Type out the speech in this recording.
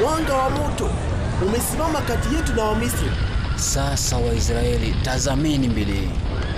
mwanga wa moto umesimama kati yetu na Wamisri. Sasa Waisraeli, tazameni mbele.